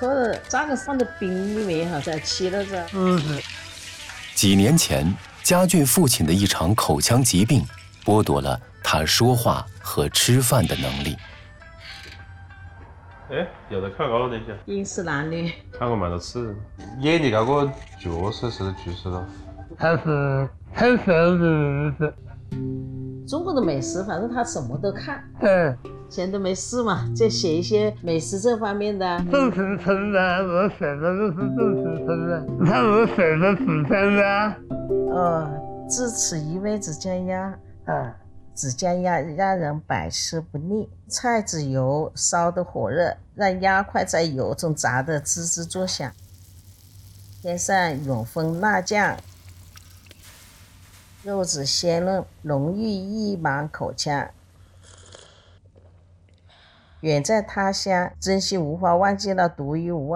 或者炸个放在冰里面再吃了这。 几年前，家俊父亲的一场口腔疾病剥夺了他说话和吃饭的能力。 有的看高了点些。 饮食男女。 看过蛮多次。眼睛那个角色是去世了。 他是很瘦的日子。 中国的美食，反正他什么都看。闲着没事嘛，就写一些美食这方面的。 总是称赞我写的都是总是称赞，他我写的是真的。 自此一味只酱鸭，只酱鸭让人百吃不腻。菜籽油烧得火热，让鸭块在油中炸得滋滋作响。添上永丰辣酱，肉质鲜嫩，浓郁溢满口腔。远在他乡，真心无法忘记那独一无二